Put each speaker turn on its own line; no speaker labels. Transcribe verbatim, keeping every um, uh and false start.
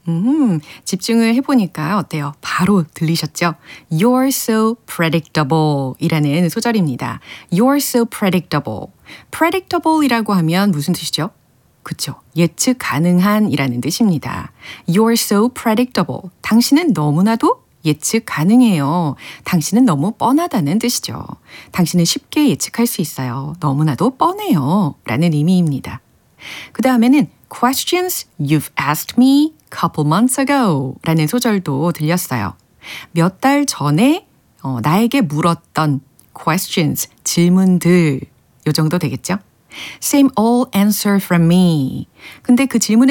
음, 집중을 해보니까 어때요? 바로 들리셨죠? You're so predictable 이라는 소절입니다. You're so predictable. predictable 이라고 하면 무슨 뜻이죠? 그쵸. 예측 가능한 이라는 뜻입니다. You're so predictable. 당신은 너무나도 예측 가능해요. 당신은 너무 뻔하다는 뜻이죠. 당신은 쉽게 예측할 수 있어요. 너무나도 뻔해요. 라는 의미입니다. 그 다음에는 questions you've asked me couple months ago 라는 소절도 들렸어요. 몇 달 전에 어, 나에게 물었던 questions, 질문들 요 정도 되겠죠? Same old answer from me. 근데 그 질문에